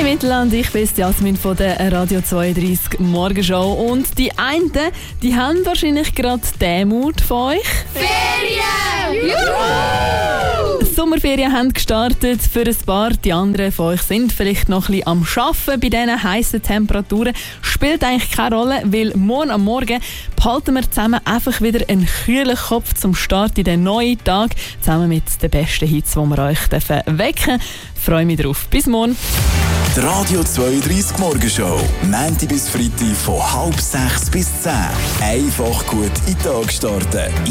Hey Mittelland, ich bin Jasmin von der Radio 32 Morgenshow. Und die einen, die haben wahrscheinlich gerade den Mut von euch. Ferien! Juhu! Sommerferien haben gestartet für ein paar. Die anderen von euch sind vielleicht noch ein bisschen am Arbeiten. Bei diesen heissen Temperaturen spielt eigentlich keine Rolle, weil morgen am Morgen behalten wir zusammen einfach wieder einen kühlen Kopf zum Start in den neuen Tag. Zusammen mit den besten Hits, die wir euch wecken dürfen. Freue mich drauf. Bis morgen. Die Radio 32 Morgenshow. Montag bis Freitag von 5:30 bis 10. Einfach gut in den Tag starten.